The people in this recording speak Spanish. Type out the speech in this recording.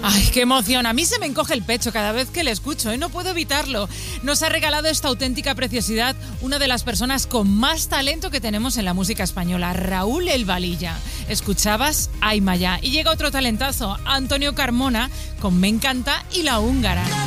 Ay, qué emoción. A mí se me encoge el pecho cada vez que le escucho, ¿eh? No puedo evitarlo. Nos ha regalado esta auténtica preciosidad una de las personas con más talento que tenemos en la música española, Raúl El Valilla. Escuchabas Ay Maya. Y llega otro talentazo, Antonio Carmona, con Me Encanta y La Húngara.